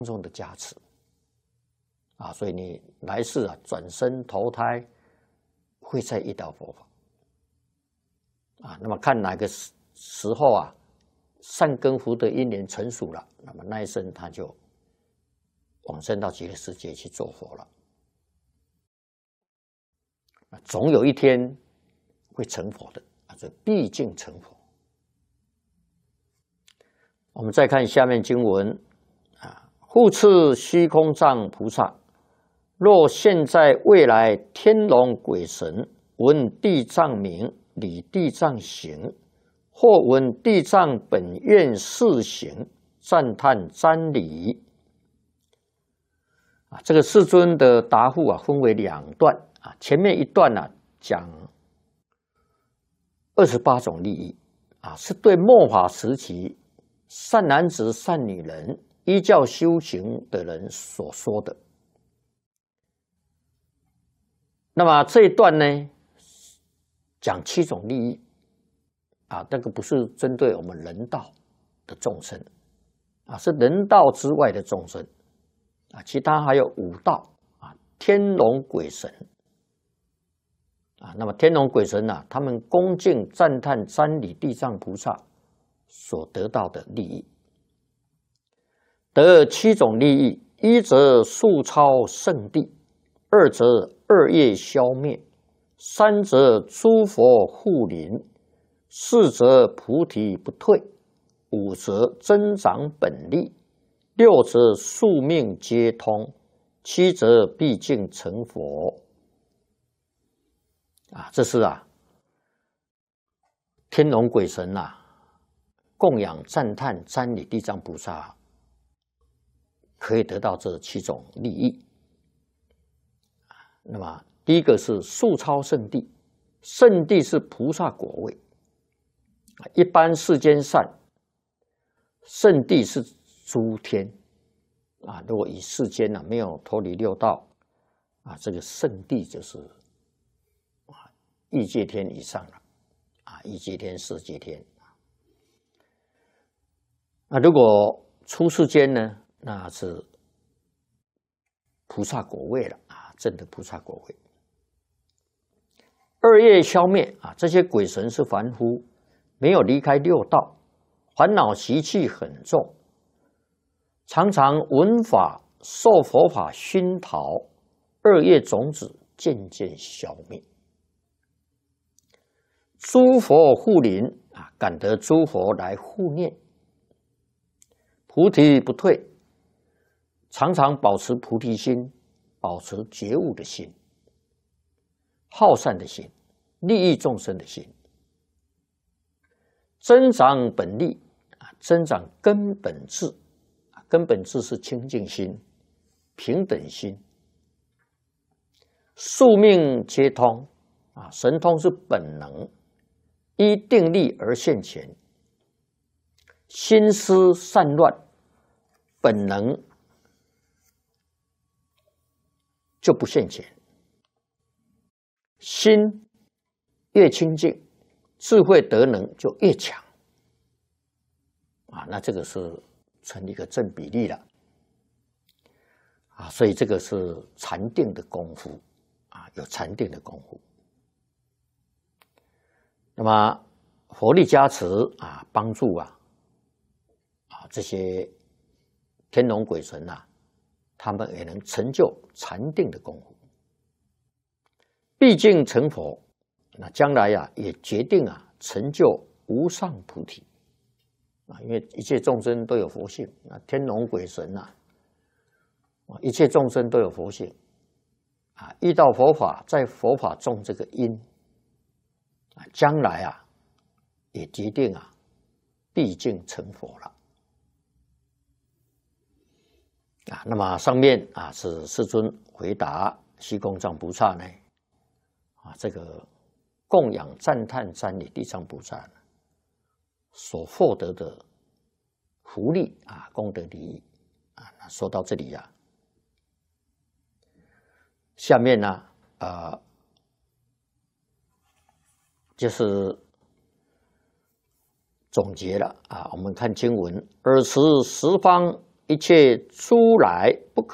重的加持啊，所以你来世啊转生投胎会再遇到佛法啊。那么看哪个时候啊善根福德因缘成熟了，那么那一生他就往生到极乐世界去做佛了。总有一天会成佛的啊，这毕竟成佛。我们再看下面经文啊，复次虚空藏菩萨，若现在未来天龙鬼神闻地藏名，理地藏行，或闻地藏本愿事行，赞叹瞻礼。啊，这个世尊的答复啊，分为2段啊。前面一段呢，讲28种利益啊，是对末法时期善男子、善女人依教修行的人所说的。那么这一段呢，讲7种利益啊，这个不是针对我们人道的众生啊，是人道之外的众生啊，其他还有5道啊，天龙鬼神啊。那么天龙鬼神啊，他们恭敬赞叹瞻礼地藏菩萨所得到的利益，得7种利益：一则速超圣地，二则恶业消灭，三则诸佛护临，四则菩提不退，五则增长本力，六则宿命皆通，七则毕竟成佛。啊，这是啊，天龙鬼神啊，供养赞叹瞻礼地藏菩萨，可以得到这7种利益。那么第一个是速超圣地，圣地是菩萨果位。一般世间善，圣地是诸天啊。如果以世间呢没有脱离6道啊，这个圣地就是欲界天以上了啊，欲界天、色界天。那如果出世间呢，那是菩萨果位了啊，证的菩萨果位。恶业消灭啊，这些鬼神是凡夫，没有离开6道，烦恼习气很重，常常闻法受佛法熏陶，恶业种子渐渐消灭。诸佛护临啊，感得诸佛来护念，菩提不退，常常保持菩提心，保持觉悟的心，好善的心，利益众生的心，增长本力啊，增长根本智啊，根本智是清净心、平等心，宿命皆通啊，神通是本能，依定力而现前，心思散乱，本能就不现前。心越清净，智慧德能就越强啊，那这个是成一个正比例了啊，所以这个是禅定的功夫啊，有禅定的功夫。那么佛力加持啊，帮助这些天龙鬼神啊，他们也能成就禅定的功夫。毕竟成佛，那将来也决定成就无上菩提啊，因为一切众生都有佛性啊，天龙鬼神一切众生都有佛性啊，遇到佛法，在佛法种这个因啊，将来也决定毕竟成佛了啊。那么上面是世尊回答虚空藏菩萨呢这个供养赞叹瞻礼地藏菩萨所获得的福利功德利益那说到这里下面呢就是总结了我们看经文，尔时十方一切诸来不可